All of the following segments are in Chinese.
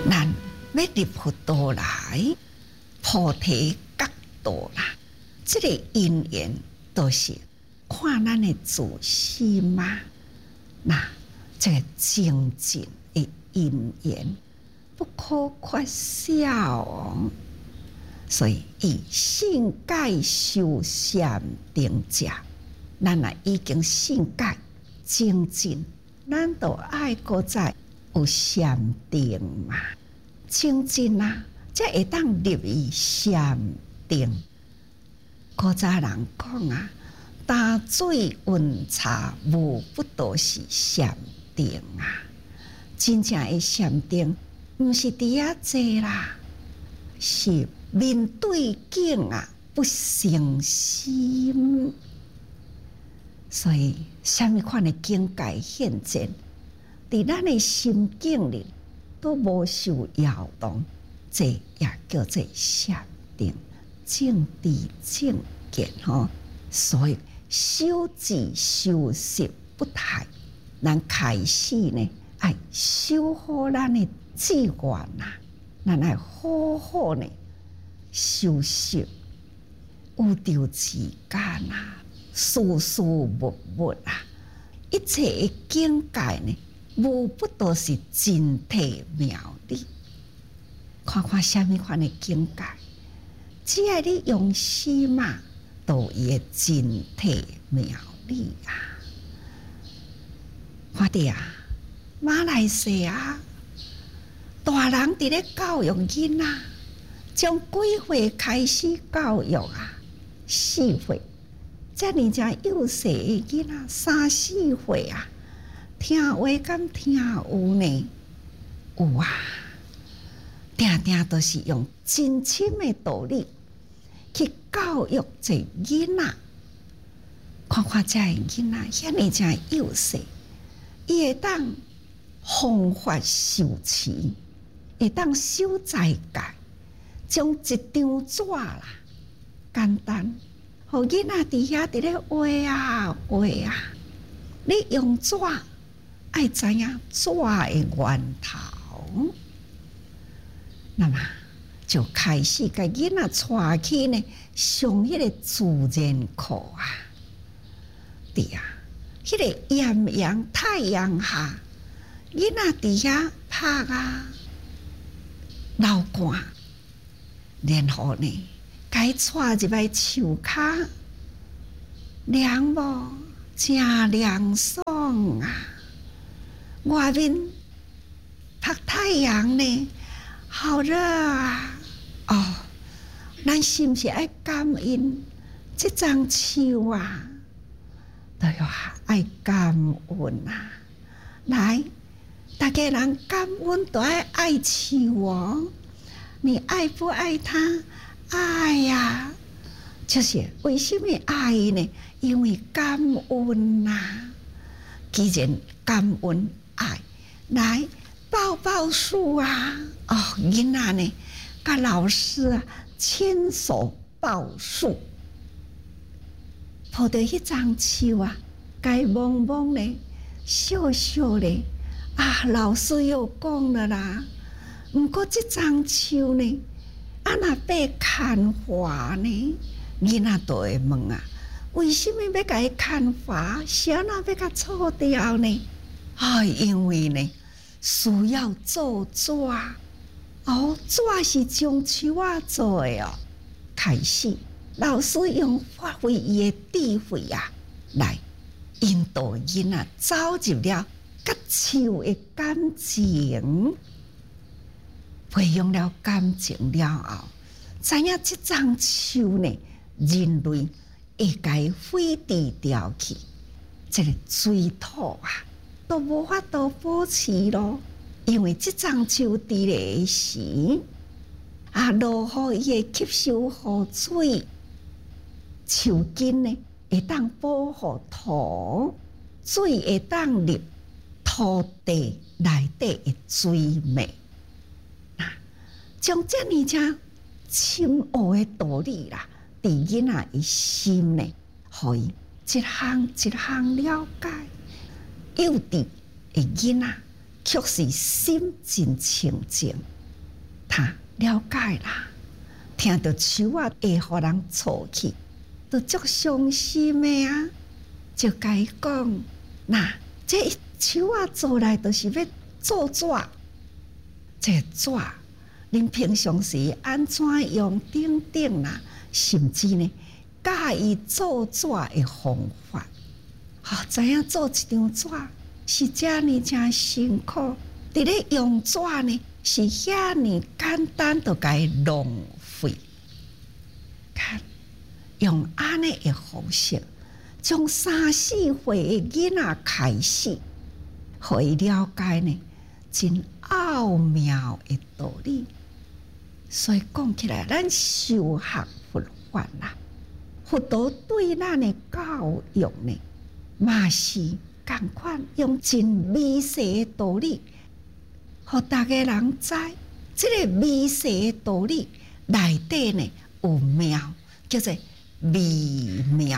咱要入佛道来，菩提觉道啦，这个因缘都是看咱的自心嘛。那这个精进的因缘不可缺少哦。所以以信解修禅定者，咱若已经信解精进，咱就爱搁再有禅定嘛。精进啊，才会当入于禅定。古早人讲啊，打水温茶无不都是禅定啊。真正的禅定，毋是伫遐坐啦，是面对境啊，不生心。所以，什么款的境界现前，伫咱的心境里都无受摇动，这也叫做禅定。正知正见吼，所以修止修习不怠。咱开始呢，爱修好咱的志愿啊，咱爱好好呢修习，有条之间啊，事事物物啊，一切的境界呢，无不都是真谛妙理。看看什么款的境界，只要你用心嘛，都也真谛妙理啊！看到啊，马来西亚大人伫咧教育囡仔，从几岁开始教育啊？4岁，遮尔正幼细的囡仔，3、4岁啊，听话敢听有呢？有啊！定定都是用真深的道理去教育这囡仔。看看这囡仔，遐尔正幼细，伊会当方法修持，会当修斋戒，将一张纸啦，简单，互囡仔伫遐伫咧画啊画啊。你用纸，爱知影纸的源头。那么就开始甲囡仔带去呢，上迄个自然课啊，对啊，迄个艳阳太阳下，囡仔伫遐拍啊，流汗，然后呢，该带入来树骹，凉无？真凉爽啊！外面晒太阳呢。好热啊！哦，咱是不是爱感恩这张树啊？都要爱感恩啊！来，大家人感恩都爱爱树哦。你爱不爱它？爱呀！就是为什么爱呢？因为感恩呐。既然感恩爱，来。抱抱树啊！哦，囡仔呢，甲老师啊牵手抱树，抱着迄张树啊，该摸摸呢，笑笑咧。啊，老师又讲了啦，毋过这张树呢，啊若被砍伐呢，囡仔都会问啊，为什么要甲伊砍伐？啥那要甲错掉呢？啊，因为呢。需要做纸哦，纸是从树仔做的哦。开始，老师用发挥伊的智慧啊，来引导囡仔走入了甲树的感情，培养了感情了后，知影这张树呢，人类会该毁掉掉去，这个水土啊。都无法度保持咯，因为这张树伫咧时，啊，落雨伊会吸收雨水，树根呢会当保护土，水会当入土地内底的水脉。将这呢正深奥的道理啦，伫囡仔的心呢，互伊一项一项了解。幼稚的囡仔，却是心真清净， 他了解啦，听到树啊会互人错去，都足伤心的啊！就甲伊讲，那这树啊做来都是要做纸，这纸恁平常时安怎用等等啦，甚至呢教伊做纸的方法，知影做一张纸是遮尼真辛苦，伫咧用纸呢是遐尼简单，就甲伊浪费。看用安尼的方式，从3、4岁的囡仔开始，互伊了解呢真奥妙的道理。所以讲起来，咱修学佛法啦，佛陀对咱的教育呢，嘛是同款用真微细的道理，互大家人知，这个微细的道理内底呢有妙，叫做微妙，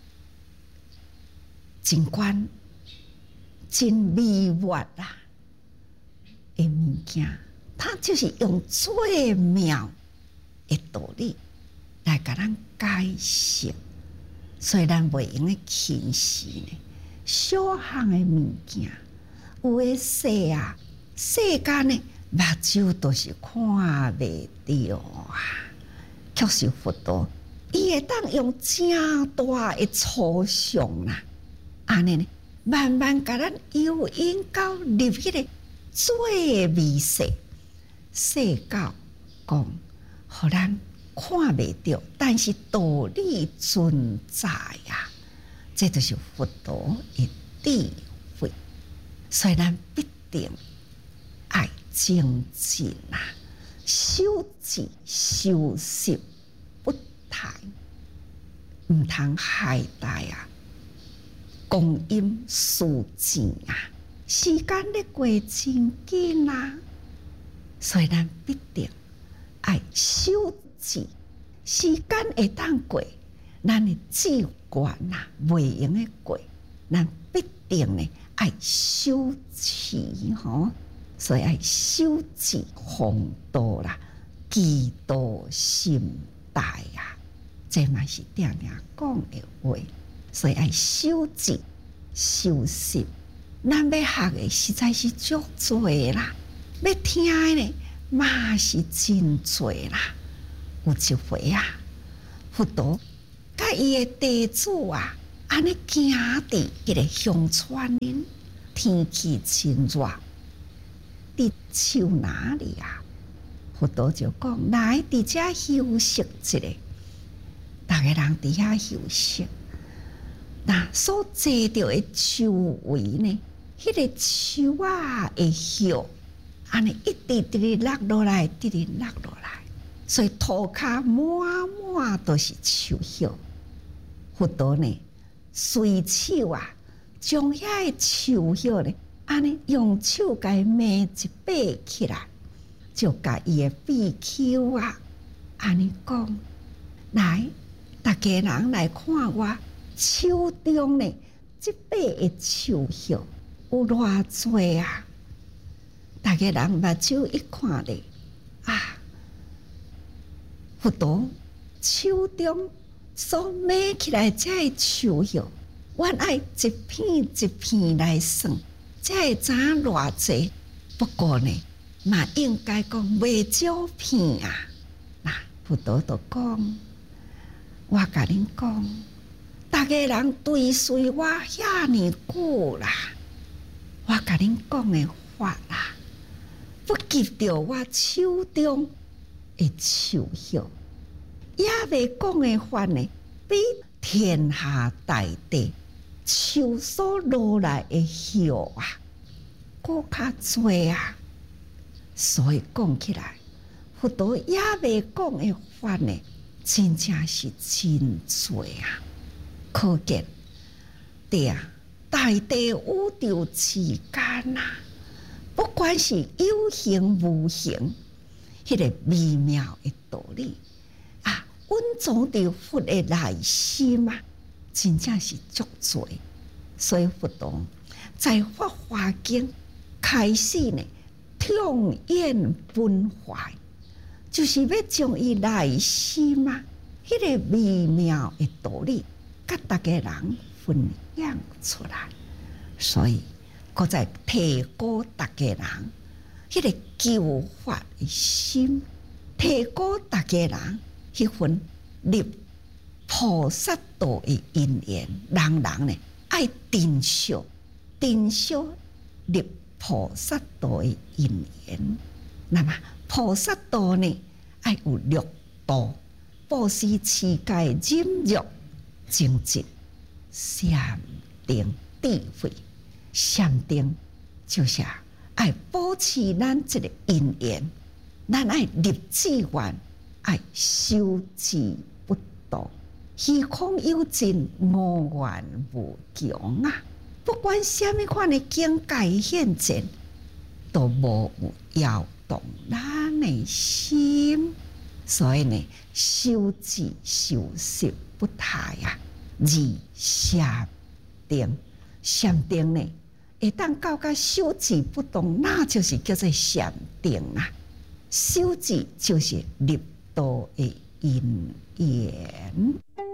尽管真微妙啦的物件。他就是用最妙的道理来甲咱解释，所以咱袂用咧轻视呢。小项的物件，有诶细啊，世间呢目睭都是看袂到啊。确实佛陀，伊会当用正大的抽象啦，安尼呢，慢慢甲咱诱引到入迄个最微细。细到讲，互咱看袂到，但是道理存在啊！这就是佛陀的智慧，所以咱必定爱精进啊，修持修习不怠，唔通懈怠啊！光阴似箭啊，时间咧过真紧啊！所以咱必定爱修持，时间会当过，咱的志愿啊袂用的过，咱必定呢爱修持吼，所以爱修持弘道啦，祈祷心大啊，这嘛是定定讲的话，所以爱修持修习，咱要学的实在是足多啦。要听的呢，嘛是真多啦。有一回啊，佛陀甲伊的弟子啊，安尼行伫迄个乡村呢，天气真热，伫树哪里啊？佛陀就讲：来伫遮休息一下，大家人伫遐休息。那所坐着的树围呢，迄个树啊的叶。安尼一直直直落落来，直直落落来，所以涂骹满满都是树叶。佛陀呢，随手啊，将遐个树叶呢，安尼用手甲伊抹一把起来，就甲伊的鼻口啊，安尼讲，来，大家人来看我手中呢，这把的树叶有偌多啊！大家人目睭一看咧，啊，佛陀手中所抹起来这树叶，原来一片一片来算，才会知影偌济。不过呢，嘛应该讲袂少片啊。那佛陀就讲，我甲恁讲，大家人追随我遐尼久啦，我甲恁讲的法啦。不及着我手中的树叶，也未讲的法呢，比天下大地树所落来的叶啊，搁较多啊。所以讲起来，佛陀也未讲的法呢，真正是真多啊。可见，对啊，大地宇宙之间啊。不管是有形无形，迄个微妙的道理啊，蕴藏伫佛的内心啊，真正是足多。所以佛陀在《法华经》开始呢，痛演本怀， 就是要将伊内心啊，迄个微妙的道理，甲大家人分享出来。所以，搁再提高大家人迄个求法的心，提高大家人迄份入菩萨道的因缘。人呢，爱珍惜入菩萨道的因缘。那么菩萨道呢，爱有六度：布施、持戒、忍辱、精进、禅定、智慧。禅定就是爱保持咱这个因缘，咱爱立志愿，爱修持不堕，虚空有尽，无缘无穷啊！不管什么款的境界现前，都无有摇动咱的心。所以呢，修持修习不怠啊！二禅定，禅定呢，会当到甲修持不动，那就是叫做禅定啊。修持就是入道的因缘。